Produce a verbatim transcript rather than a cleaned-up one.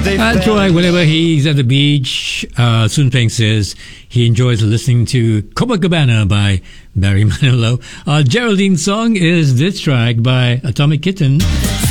Uh, Troy, whenever he's at the beach, uh, Soon Peng says he enjoys listening to Copacabana by Barry Manilow. Uh, Geraldine's song is this track by Atomic Kitten.